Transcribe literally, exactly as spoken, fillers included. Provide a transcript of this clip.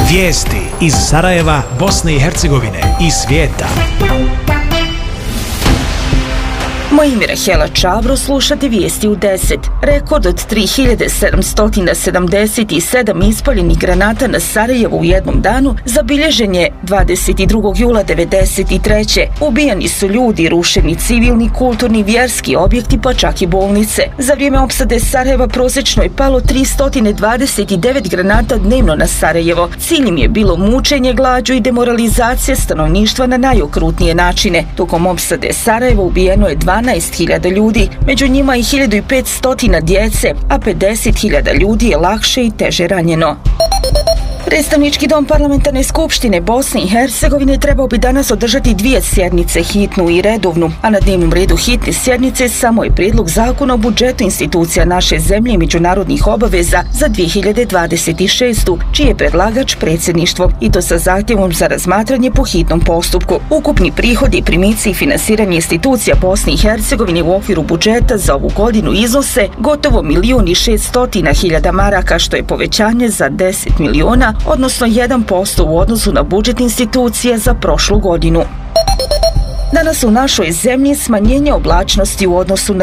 Vijesti iz Sarajeva, Bosne i Hercegovine i svijeta. Moje ime je Hela Čavro, slušate vijesti u deset. Rekord od tri hiljade sedamsto sedamdeset sedam ispaljenih granata na Sarajevu u jednom danu zabilježen je dvadeset drugog jula devedeset treće. Ubijani su ljudi, rušeni civilni, kulturni, vjerski objekti, pa čak i bolnice. Za vrijeme opsade Sarajeva prosječno je palo tristo dvadeset devet granata dnevno na Sarajevo. Cilj im je bilo mučenje, glađu i demoralizacija stanovništva na najokrutnije načine. Tokom opsade Sarajeva ubijeno je dvanaest hiljada ljudi, među njima i hiljadu petsto djece, a pedeset hiljada ljudi je lakše i teže ranjeno. Predstavnički dom Parlamentarne skupštine Bosne i Hercegovine trebao bi danas održati dvije sjednice, hitnu i redovnu, a na dnevnom redu hitne sjednice samo je prijedlog zakona o budžetu institucija naše zemlje i međunarodnih obaveza za dvije hiljade dvadeset šestu, čiji je predlagač predsjedništvo, i to sa zahtjevom za razmatranje po hitnom postupku. Ukupni prihodi, primici i finansiranje institucija Bosne i Hercegovine u okviru budžeta za ovu godinu iznose gotovo milijun i šeststotina hiljada maraka, što je povećanje za deset miliona, odnosno jedan posto u odnosu na budžet institucije za prošlu godinu. Danas u našoj zemlji smanjenje oblačnosti u odnosu na